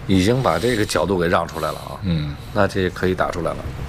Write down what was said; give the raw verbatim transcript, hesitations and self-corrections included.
已经把这个角度给让出来了啊。 嗯， 那这可以打出来了。